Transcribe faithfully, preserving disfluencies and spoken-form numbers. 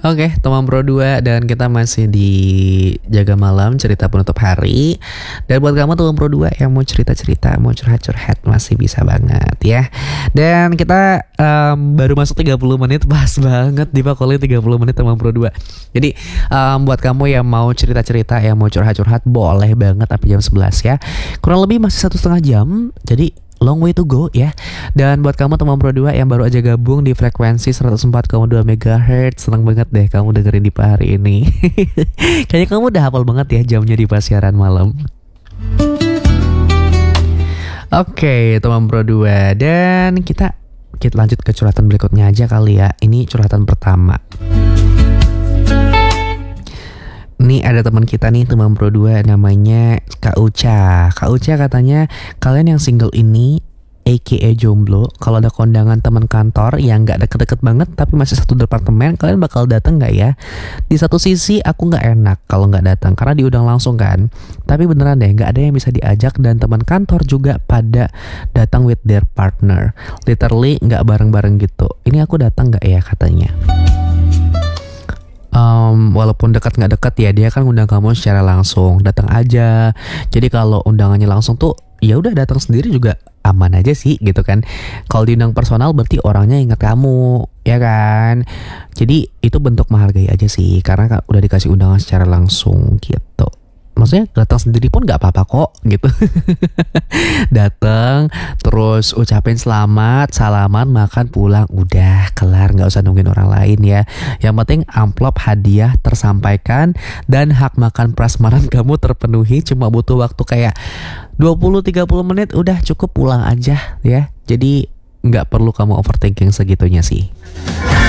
Oke, teman Pro dua dan kita masih di Jaga Malam cerita penutup hari. Dan buat kamu teman Pro dua yang mau cerita-cerita, mau curhat-curhat masih bisa banget ya. Dan kita um, baru masuk tiga puluh menit, pas banget di Pakoli tiga puluh menit teman Pro dua. Jadi um, buat kamu yang mau cerita-cerita, yang mau curhat-curhat boleh banget sampai jam sebelas ya. Kurang lebih masih satu setengah jam. Jadi long way to go ya. Dan buat kamu teman Pro dua yang baru aja gabung di frekuensi seratus empat koma dua megahertz, senang banget deh kamu dengerin di hari ini. Kayaknya kamu udah hafal banget ya jamnya di pas siaran malam. Oke, teman Pro dua, dan kita kita lanjut ke curhatan berikutnya aja kali ya. Ini curhatan pertama. Ini ada teman kita nih, teman Pro dua, namanya Kak Uca. Kak Uca katanya, kalian yang single ini aka jomblo, kalau ada kondangan teman kantor yang gak deket-deket banget tapi masih satu departemen, kalian bakal datang gak ya? Di satu sisi aku gak enak kalau gak datang karena diundang langsung kan. Tapi beneran deh, gak ada yang bisa diajak, dan teman kantor juga pada datang with their partner. Literally gak bareng-bareng gitu. Ini aku datang gak ya katanya? Um, walaupun dekat nggak dekat ya, dia kan undang kamu secara langsung, datang aja. Jadi kalau undangannya langsung tuh ya udah datang sendiri juga aman aja sih gitu kan. Kalau diundang personal berarti orangnya ingat kamu ya kan. Jadi itu bentuk menghargai aja sih, karena kan udah dikasih undangan secara langsung gitu. Maksudnya datang sendiri pun nggak apa-apa kok gitu. Datang terus ucapin selamat, salaman, makan, pulang, udah kelar, nggak usah nungguin orang lain ya. Yang penting amplop hadiah tersampaikan dan hak makan prasmanan kamu terpenuhi. Cuma butuh waktu kayak dua puluh sampai tiga puluh menit, udah cukup pulang aja ya. Jadi nggak perlu kamu overthinking segitunya sih.